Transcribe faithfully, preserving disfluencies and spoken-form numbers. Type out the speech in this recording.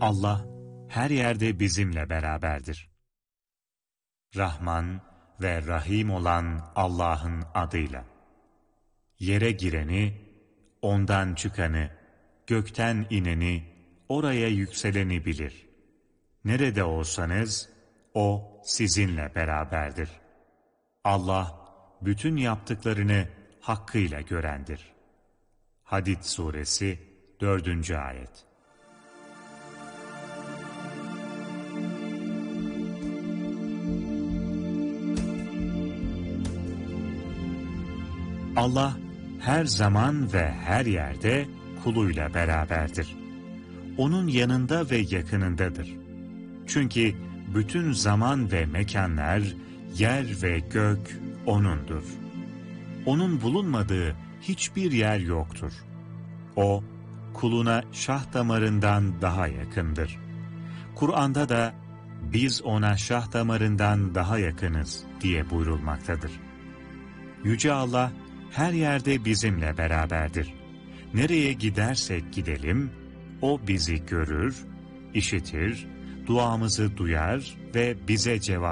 Allah her yerde bizimle beraberdir. Rahman ve Rahim olan Allah'ın adıyla. Yere gireni, ondan çıkanı, gökten ineni, oraya yükseleni bilir. Nerede olsanız, O sizinle beraberdir. Allah, bütün yaptıklarını hakkıyla görendir. Hadid Suresi dördüncü Ayet. Allah her zaman ve her yerde kuluyla beraberdir. Onun yanında ve yakınındadır. Çünkü bütün zaman ve mekanlar, yer ve gök O'nundur. O'nun bulunmadığı hiçbir yer yoktur. O, kuluna şah damarından daha yakındır. Kur'an'da da biz O'na şah damarından daha yakınız diye buyurulmaktadır. Yüce Allah her yerde bizimle beraberdir. Nereye gidersek gidelim, O bizi görür, işitir, duamızı duyar ve bize cevap